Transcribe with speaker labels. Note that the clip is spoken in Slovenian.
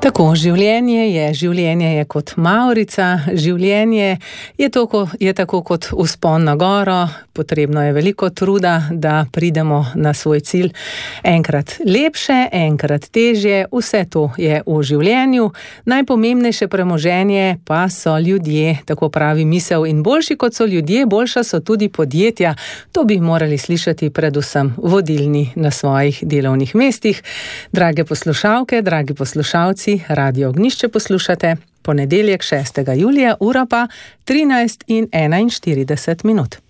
Speaker 1: Tako, življenje je kot mavrica, življenje je tako kot vzpon na goro, potrebno je veliko truda, da pridemo na svoj cilj. Enkrat lepše, enkrat težje, vse to je v življenju. Najpomembnejše premoženje pa so ljudje, tako pravi misel, in boljši kot so ljudje, boljša so tudi podjetja. To bi morali slišati predvsem vodilni na svojih delovnih mestih. Drage poslušalke, dragi poslušalci, Radio Ognjišče poslušate, ponedeljek 6. julija, ura pa 13:41.